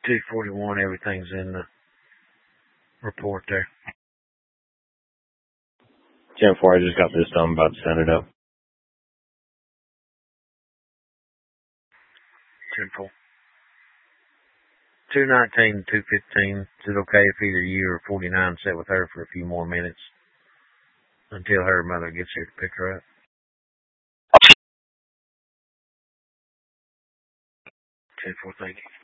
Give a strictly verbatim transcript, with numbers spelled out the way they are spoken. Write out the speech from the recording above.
two forty-one, everything's in the report there. ten four, I just got this done. I'm about to send it up. ten four. two nineteen, two fifteen. Is it okay if either you or forty-nine sit with her for a few more minutes until her mother gets here to pick her up? ten four, thank you.